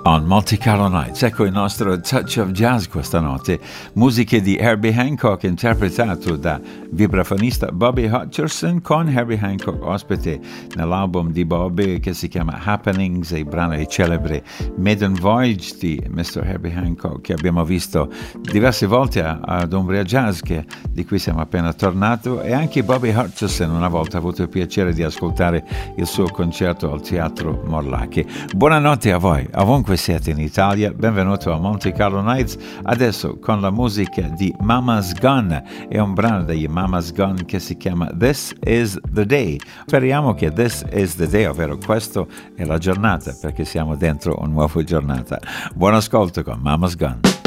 On Monte Carlo Nights, ecco il nostro touch of jazz questa notte, musiche di Herbie Hancock interpretato da vibrafonista Bobby Hutcherson con Herbie Hancock ospite nell'album di Bobby che si chiama Happenings, il brano è celebre Maiden Voyage di Mr. Herbie Hancock che abbiamo visto diverse volte ad Umbria Jazz di cui siamo appena tornato, e anche Bobby Hutcherson una volta ha avuto il piacere di ascoltare il suo concerto al Teatro Morlacchi. Buonanotte a voi, ovunque siete in Italia, benvenuto a Monte Carlo Nights. Adesso con la musica di Mama's Gun, è un brano degli Mama's Gun che si chiama This is the Day. Speriamo che This is the Day, ovvero questo è la giornata, perché siamo dentro una nuova giornata. Buon ascolto con Mama's Gun.